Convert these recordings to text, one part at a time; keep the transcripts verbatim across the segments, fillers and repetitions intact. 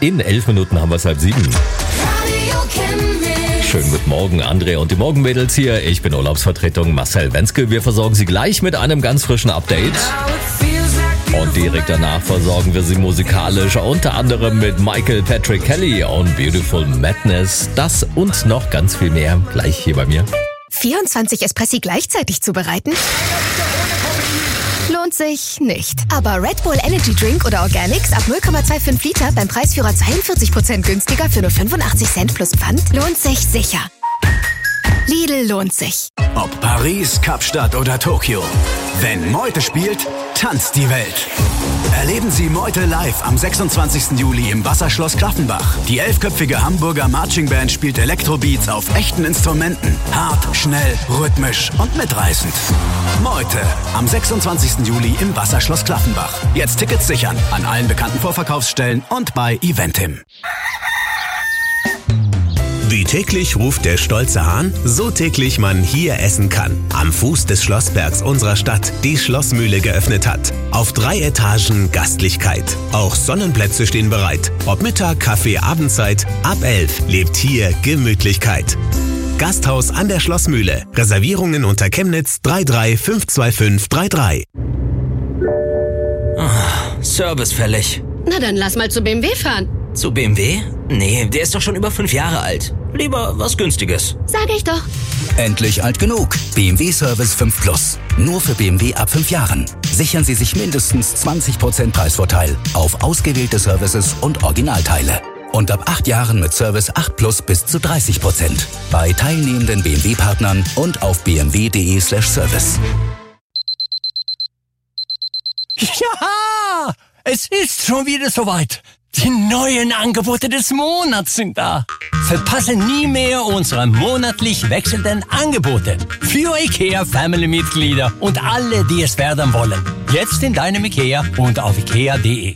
In elf Minuten haben wir es halb sieben. Schönen guten Morgen, André und die Morgenmädels hier. Ich bin Urlaubsvertretung Marcel Wenzke. Wir versorgen Sie gleich mit einem ganz frischen Update. Und direkt danach versorgen wir Sie musikalisch, unter anderem mit Michael Patrick Kelly und Beautiful Madness. Das und noch ganz viel mehr gleich hier bei mir. vierundzwanzig Espressi gleichzeitig zubereiten? Lohnt sich nicht. Aber Red Bull Energy Drink oder Organics ab null Komma fünfundzwanzig Liter beim Preisführer zweiundvierzig Prozent günstiger für nur fünfundachtzig Cent plus Pfand lohnt sich sicher. Lidl lohnt sich. Ob Paris, Kapstadt oder Tokio. Wenn Meute spielt, tanzt die Welt. Erleben Sie Meute live am sechsundzwanzigsten Juli im Wasserschloss Klaffenbach. Die elfköpfige Hamburger Marching Band spielt Elektrobeats auf echten Instrumenten. Hart, schnell, rhythmisch und mitreißend. Meute am sechsundzwanzigsten Juli im Wasserschloss Klaffenbach. Jetzt Tickets sichern an allen bekannten Vorverkaufsstellen und bei Eventim. Wie täglich ruft der stolze Hahn, so täglich man hier essen kann. Am Fuß des Schlossbergs unserer Stadt die Schlossmühle geöffnet hat. Auf drei Etagen Gastlichkeit. Auch Sonnenplätze stehen bereit. Ob Mittag, Kaffee, Abendzeit, ab elf lebt hier Gemütlichkeit. Gasthaus an der Schlossmühle. Reservierungen unter Chemnitz drei drei fünf zwei fünf drei drei. Oh, Service fällig. Na dann lass mal zu B M W fahren. Zu B M W? Nee, der ist doch schon über fünf Jahre alt. Lieber was Günstiges. Sag ich doch. Endlich alt genug. B M W Service fünf Plus. Nur für B M W ab fünf Jahren. Sichern Sie sich mindestens zwanzig Prozent Preisvorteil auf ausgewählte Services und Originalteile. Und ab acht Jahren mit Service acht Plus bis zu dreißig Prozent. Bei teilnehmenden B M W-Partnern und auf b m w punkt d e slash service. Ja, es ist schon wieder soweit. Die neuen Angebote des Monats sind da. Verpasse nie mehr unsere monatlich wechselnden Angebote. Für IKEA-Family-Mitglieder und alle, die es werden wollen. Jetzt in deinem IKEA und auf ikea punkt de.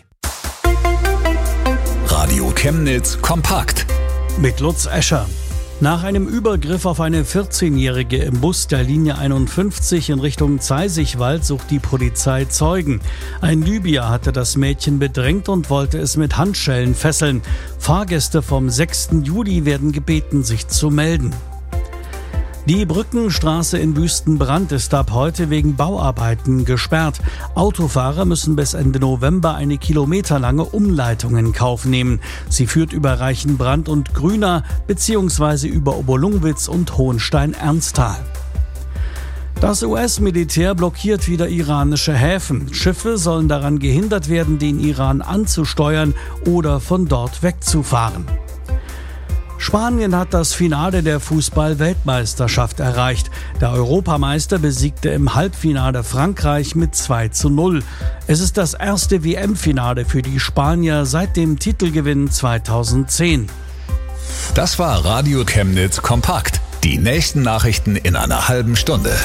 Radio Chemnitz kompakt. Mit Lutz Escher. Nach einem Übergriff auf eine vierzehnjährige im Bus der Linie einundfünfzig in Richtung Zeisigwald sucht die Polizei Zeugen. Ein Libyer hatte das Mädchen bedrängt und wollte es mit Handschellen fesseln. Fahrgäste vom sechsten Juli werden gebeten, sich zu melden. Die Brückenstraße in Wüstenbrand ist ab heute wegen Bauarbeiten gesperrt. Autofahrer müssen bis Ende November eine kilometerlange Umleitung in Kauf nehmen. Sie führt über Reichenbrand und Grüna bzw. über Oberlungwitz und Hohenstein-Ernsthal. Das U S-Militär blockiert wieder iranische Häfen. Schiffe sollen daran gehindert werden, den Iran anzusteuern oder von dort wegzufahren. Spanien hat das Finale der Fußball-Weltmeisterschaft erreicht. Der Europameister besiegte im Halbfinale Frankreich mit zwei zu null. Es ist das erste W M-Finale für die Spanier seit dem Titelgewinn zweitausendzehn. Das war Radio Chemnitz kompakt. Die nächsten Nachrichten in einer halben Stunde.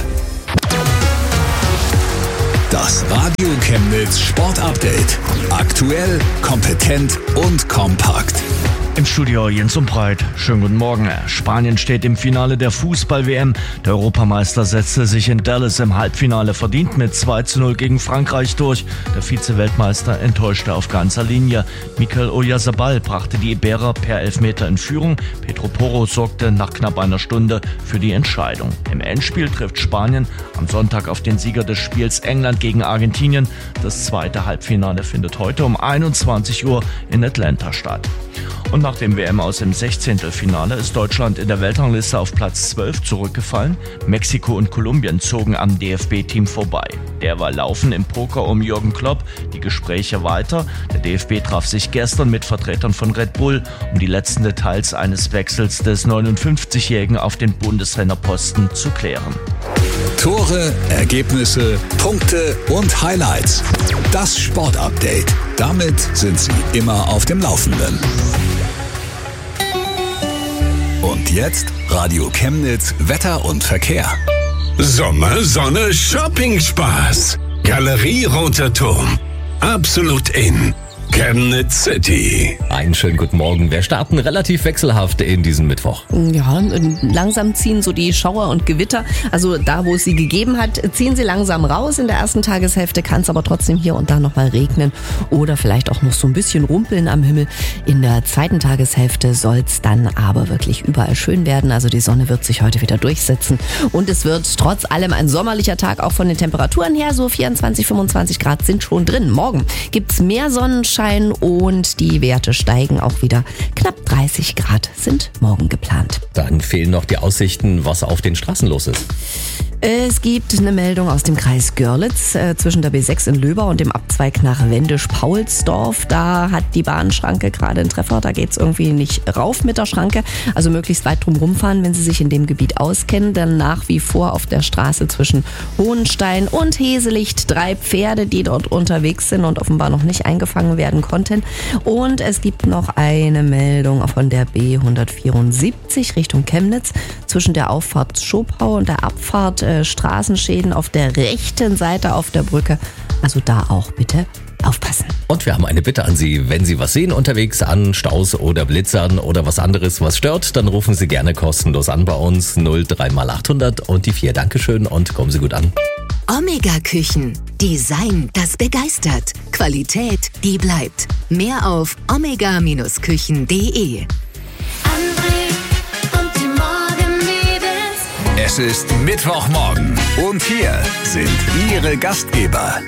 Das Radio Chemnitz Sport-Update. Aktuell, kompetent und kompakt. Im Studio Jens Umbreit. Schönen guten Morgen. Spanien steht im Finale der Fußball-W M. Der Europameister setzte sich in Dallas im Halbfinale verdient mit zwei zu null gegen Frankreich durch. Der Vize-Weltmeister enttäuschte auf ganzer Linie. Mikel Oyarzabal brachte die Iberer per Elfmeter in Führung. Pedro Porro sorgte nach knapp einer Stunde für die Entscheidung. Im Endspiel trifft Spanien am Sonntag auf den Sieger des Spiels England gegen Argentinien. Das zweite Halbfinale findet heute um einundzwanzig Uhr in Atlanta statt. Und nach dem W M-Aus im Sechzehntelfinale ist Deutschland in der Weltrangliste auf Platz zwölf zurückgefallen. Mexiko und Kolumbien zogen am D F B-Team vorbei. Derweil laufen im Poker um Jürgen Klopp die Gespräche weiter. Der D F B traf sich gestern mit Vertretern von Red Bull, um die letzten Details eines Wechsels des neunundfünfzigjährigen auf den Bundestrainerposten zu klären. Tore, Ergebnisse, Punkte und Highlights. Das Sportupdate. Damit sind Sie immer auf dem Laufenden. Und jetzt Radio Chemnitz Wetter und Verkehr. Sommer, Sonne, Shopping-Spaß. Galerie Roter Turm. Absolut in. Chemnitz City. Einen schönen guten Morgen. Wir starten relativ wechselhaft in diesen Mittwoch. Ja, langsam ziehen so die Schauer und Gewitter. Also da, wo es sie gegeben hat, ziehen sie langsam raus. In der ersten Tageshälfte kann es aber trotzdem hier und da nochmal regnen oder vielleicht auch noch so ein bisschen rumpeln am Himmel. In der zweiten Tageshälfte soll es dann aber wirklich überall schön werden. Also die Sonne wird sich heute wieder durchsetzen und es wird trotz allem ein sommerlicher Tag, auch von den Temperaturen her. So vierundzwanzig, fünfundzwanzig Grad sind schon drin. Morgen gibt's mehr Sonnenschein und die Werte steigen auch wieder. Knapp dreißig Grad sind morgen geplant. Dann fehlen noch die Aussichten, was auf den Straßen los ist. Es gibt eine Meldung aus dem Kreis Görlitz äh, zwischen der B sechs in Löber und dem Abzweig nach Wendisch-Paulsdorf. Da hat die Bahnschranke gerade einen Treffer. Da geht's irgendwie nicht rauf mit der Schranke. Also möglichst weit drum rumfahren, wenn Sie sich in dem Gebiet auskennen. Dann nach wie vor auf der Straße zwischen Hohenstein und Heselicht drei Pferde, die dort unterwegs sind und offenbar noch nicht eingefangen werden konnten. Und es gibt noch eine Meldung von der B hundertvierundsiebzig Richtung Chemnitz zwischen der Auffahrt Schopau und der Abfahrt äh, Straßenschäden auf der rechten Seite auf der Brücke. Also da auch bitte aufpassen. Und wir haben eine Bitte an Sie. Wenn Sie was sehen unterwegs an Staus oder Blitzern oder was anderes, was stört, dann rufen Sie gerne kostenlos an bei uns. null drei mal achthundert und die vier. Dankeschön und kommen Sie gut an. Omega Küchen. Design, das begeistert. Qualität, die bleibt. Mehr auf omega Küchen punkt de. Es ist Mittwochmorgen und hier sind Ihre Gastgeber